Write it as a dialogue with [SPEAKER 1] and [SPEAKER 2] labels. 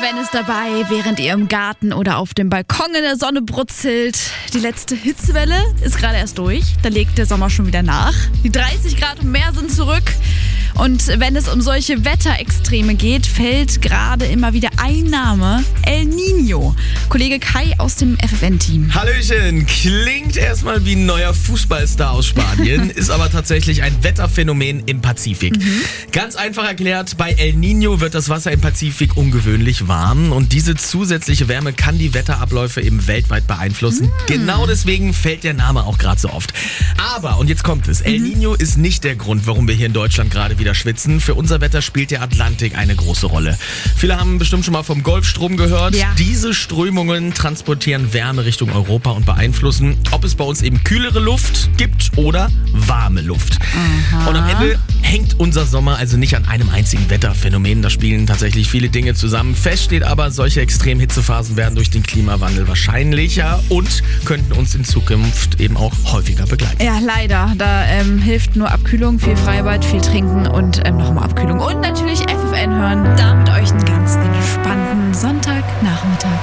[SPEAKER 1] FFN ist dabei, während ihr im Garten oder auf dem Balkon in der Sonne brutzelt. Die letzte Hitzewelle ist gerade erst durch. Da legt der Sommer schon wieder nach. Die 30 Grad und mehr sind zurück. Und wenn es um solche Wetterextreme geht, fällt gerade immer wieder ein Name: El Niño. Kollege Kai aus dem FFN-Team.
[SPEAKER 2] Hallöchen, klingt erstmal wie ein neuer Fußballstar aus Spanien, ist aber tatsächlich ein Wetterphänomen im Pazifik. Ganz einfach erklärt, bei El Niño wird das Wasser im Pazifik ungewöhnlich warm und diese zusätzliche Wärme kann die Wetterabläufe eben weltweit beeinflussen. Genau deswegen fällt der Name auch gerade so oft. Aber, und jetzt kommt es, El Niño ist nicht der Grund, warum wir hier in Deutschland gerade wieder schwitzen. Für unser Wetter spielt der Atlantik eine große Rolle. Viele haben bestimmt schon mal vom Golfstrom gehört.
[SPEAKER 1] Ja.
[SPEAKER 2] Diese Strömungen transportieren Wärme Richtung Europa und beeinflussen, ob es bei uns eben kühlere Luft gibt oder warme Luft. Und am Ende hängt unser Sommer also nicht an einem einzigen Wetterphänomen. Da spielen tatsächlich viele Dinge zusammen. Fest steht aber, solche extremen Hitzephasen werden durch den Klimawandel wahrscheinlicher und könnten uns in Zukunft eben auch häufiger begleiten.
[SPEAKER 1] Ja, leider. Da hilft nur Abkühlung, viel Freibad, viel trinken und nochmal Abkühlung. Und natürlich FFN hören. Da